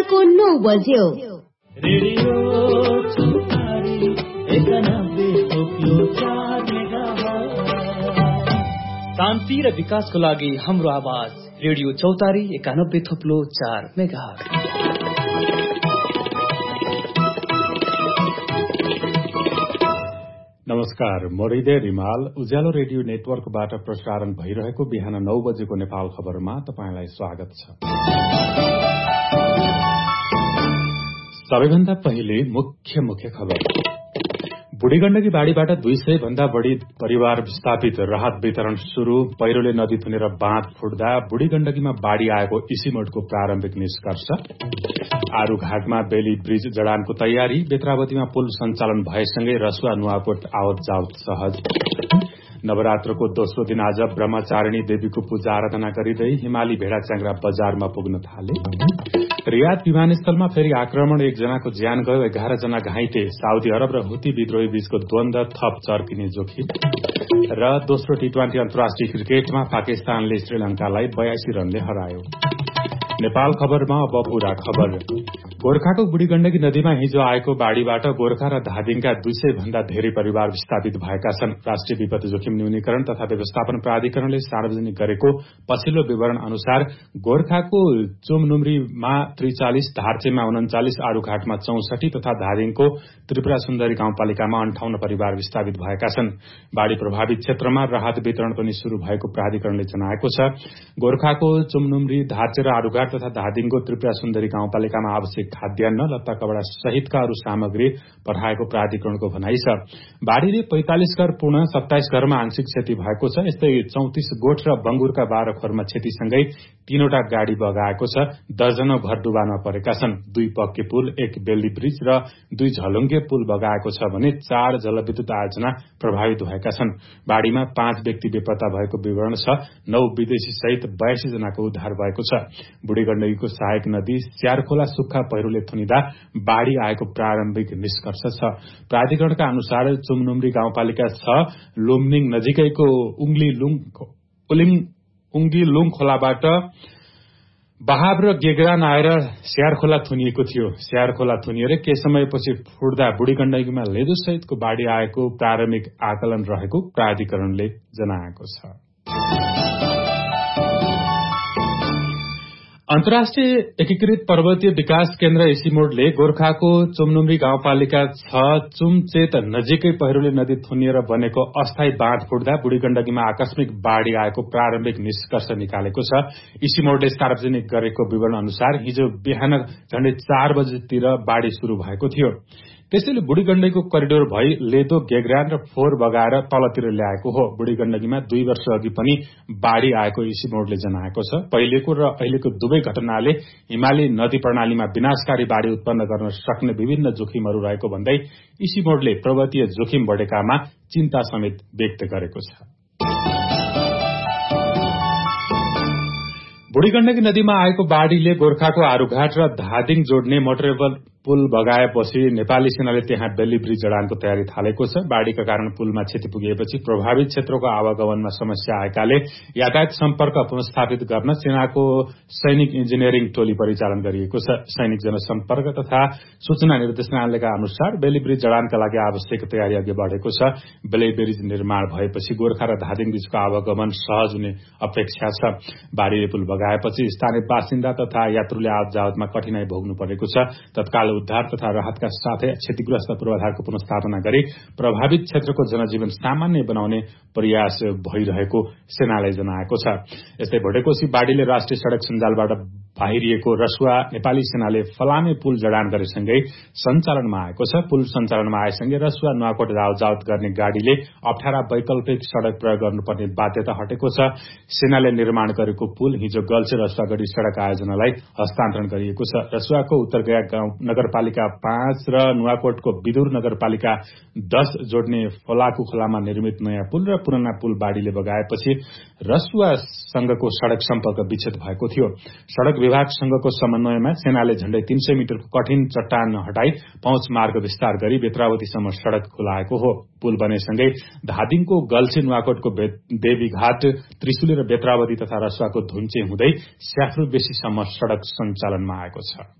बिहानको 9 बज्यो। रेडियो चौतारी 91.4 मेगाहर्ज। शान्ति र विकासको लागि हाम्रो आवाज रेडियो चौतारी 91.4 मेगाहर्ज। नमस्कार, म हृदय रिमाल उज्यालो रेडियो नेटवर्कबाट प्रसारण भइरहेको बिहान 9 बजेको नेपाल खबरमा तपाईंलाई स्वागत छ। सबैभन्दा पहिले मुख्य खबर। बुढी गण्डकी बाढ़ीबाट 200 भन्दा बढ़ी परिवार विस्थापित, राहत वितरण शुरू। पहिरोले नदी थुनेर बाँध फुट्दा बुढी गण्डकीमा बाढ़ी आएको इसिमोडको प्रारम्भिक निष्कर्ष। आरूघाटमा बेली ब्रिज जडानको तयारी। बेत्रावतीमा पुल सञ्चालन भएसँगै रसुवा नुवाकोट आवत जावत सहज। नवरात्रको दोस्रो दिन आज ब्रह्मचारिणी देवीको पूजा आराधना गरिँदै हिमाली भेडा च्याङ्ग्रा बजारमा पुग्न थाले। रियाद विमानस्थलमा फेरि आक्रमण, 1 जनाको ज्यान गयो, 11 जना घाइते। साउदी अरब र हुती विद्रोही बीचको द्वन्द थप चर्किने जोखिम। र दोस्रो टी20 अन्तर्राष्ट्रिय क्रिकेटमा पाकिस्तानले श्रीलंकालाई 82 रनले हरायो। नेपाल खबरमा अब पूरा खबर। गोर्खाको बुढी गण्डकी नदीमा हिजो आएको बाढ़ीबाट गोर्खा र धादिङका 200 भन्दा धेरै परिवार विस्थापित भएका छन्। राष्ट्रिय विपत्ति जोखिम न्यूनीकरण तथा व्यवस्थापन प्राधिकरणले सार्वजनिक गरेको पछिल्लो विवरण अनुसार गोर्खाको चुमनुमरीमा 43, धारचेमा 39, आरूघाटमा 64 तथा धादिङको त्रिपुरा सुन्दरी गाउँपालिकामा 58 परिवार विस्थापित भएका छन्। बाढ़ी प्रभावित क्षेत्रमा राहत वितरण पनि शुरू भएको प्राधिकरणले जनाएको छ। गोर्खाको चुमनुमरी, धारचे र आरूघाट तथा धादिङको त्रिपुरा सुन्दरी गाउँपालिकामा आवश्यक खाद्यान्न, लत्ता कपडा सहितका अरू सामग्री पठाएको प्राधिकरणको भनाइ छ। बाढ़ीले 45 घर पूर्ण, 27 घरमा आंशिक क्षति भएको छ। यस्तै 34 गोठ र बंगुरका 12 खोरमा क्षतिसँगै 3वटा गाड़ी बगाएको छ। दर्जनौं घर डुबानमा परेका छन्। 2 पक्के पुल, 1 बेली ब्रिज र 2 झलुङ्गे पुल बगाएको छ भने 4 जलविद्युत आयोजना प्रभावित भएका छन्। बाढ़ीमा 5 व्यक्ति बेपत्ता भएको विवरण छ। 9 विदेशी सहित 82 जनाको उद्धार भएको छ। बुढी गण्डकीको सहायक नदी स्यारखोला सुक्खा पहिरोले थुनिँदा बाढ़ी आएको प्रारम्भिक निष्कर्ष छ। प्राधिकरणका अनुसार चुमनुमरी गाउँपालिका 6 लुम्निङ नजिकैको उङ्गीलुङ खोलाबाट बहाव र गेग्रान आएर स्यारखोला थुनिएको थियो। स्यारखोला थुनिएर केही समयपछि फुट्दा बुढी गण्डकीमा लेदो सहितको बाढ़ी आएको प्रारम्भिक आकलन रहेको प्राधिकरणले जनाएको छ। अन्तर्राष्ट्रिय एकीकृत पर्वतीय विकास केन्द्र इसिमोडले गोर्खाको चुमनुमरी गाउँपालिका 6 चुमचेत नजिकै पहिरोले नदी थुनिएर बनेको अस्थायी बाँध फुट्दा बुढी गण्डकीमा आकस्मिक बाढ़ी आएको प्रारम्भिक निष्कर्ष निकालेको छ। इसिमोडले सार्वजनिक गरेको विवरण अनुसार हिजो बिहान झण्डै 4 बजेतिर बाढ़ी शुरू भएको थियो। त्यसैले बुढी गण्डकीको करिडोर भई लेदो, गेग्रान र फोहोर बगाएर तलतिर ल्याएको हो। बुढी गण्डकीमा 2 वर्ष अघि पनि बाढ़ी आएको इसिमोडले जनाएको छ। पहिलेको र अहिलेको दुवै घटनाले हिमाली नदी प्रणालीमा विनाशकारी बाढ़ी उत्पन्न गर्न सक्ने विभिन्न जोखिमहरू रहेको भन्दै इसिमोडले पर्वतीय जोखिम बढेकामा चिन्ता समेत व्यक्त गरेको छ। बुढी गण्डकी नदीमा आएको बाढ़ीले गोर्खाको आरूघाट र धादिङ जोड्ने मोटरेबल पुल बगाएपछि नेपाली सेनाले त्यहाँ बेली ब्रिज जडानको तयारी थालेको छ। बाढ़ीका कारण पुलमा क्षति पुगेपछि प्रभावित क्षेत्रको आवागमनमा समस्या आएकाले यातायात सम्पर्क पुनर्स्थापित गर्न सेनाको सैनिक इन्जिनियरिङ टोली परिचालन गरिएको छ। सैनिक जनसम्पर्क तथा सूचना निर्देशनालयका अनुसार बेली ब्रिज जडानका लागि आवश्यक तयारी अघि बढ़ेको छ। बेली ब्रिज निर्माण भएपछि गोर्खा र धादिङ बीचको आवागमन सहज हुने अपेक्षा छ। बाढ़ीले पुल बगाएपछि स्थानीय बासिन्दा तथा यात्रुले आवत जावतमा कठिनाई भोग्नु परेको छ। तत्काल उद्धार तथा राहतका साथै क्षतिग्रस्त पूर्वाधारको पुनर्स्थापना गरी प्रभावित क्षेत्रको जनजीवन सामान्य बनाउने प्रयास भइरहेको सेनाले जनाएको छ। यस्तै भोटेकोशी बाढ़ीले राष्ट्रिय सड़क सञ्जालबाट बाहिरिएको रसुवा नेपाली सेनाले फलामे पुल जडान गरेसँगै सञ्चालनमा आएको छ। पुल सञ्चालनमा आएसँगै रसुवा नुवाकोट जावत गर्ने गाड़ीले अप्ठ्यारा वैकल्पिक सड़क प्रयोग गर्नुपर्ने बाध्यता हटेको छ। सेनाले निर्माण गरेको पुल हिजो गल्छे रसुवागढ़ी सड़क आयोजनालाई हस्तान्तरण गरिएको छ। रसुवाको उत्तरगया गाउँ नगरपालिका 5 र नुवाकोटको विदुर नगरपालिका 10 जोड्ने फलाकु खोलामा निर्मित नयाँ पुल र पुराना पुल बाढ़ीले बगाएपछि रसुवासँगको सड़क सम्पर्क विच्छेद भएको थियो। सड़क विभागसँगको समन्वयमा सेनाले झण्डै 300 मिटरको कठिन चट्टान हटाई पहुँच मार्ग विस्तार गरी बेत्रावतीसम्म सड़क खुलाएको हो। पुल बनेसँगै धादिङको गल्छे नुवाकोटको देवीघाट, त्रिशुली र बेत्रावती तथा रसुवाको धुन्चे हुँदै स्याफ्रू बेसीसम्म सड़क सञ्चालनमा आएको छ।